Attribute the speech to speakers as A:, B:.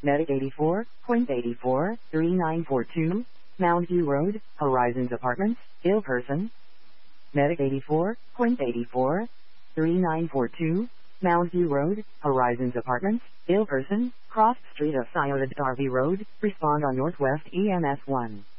A: Medic 84, Quint 84, 3942, Mound View Road, Horizons Apartments, ill person. Medic 84, Quint 84, 3942, Mound View Road, Horizons Apartments, ill person, cross street of Scioto Darby Road, respond on Northwest EMS 1.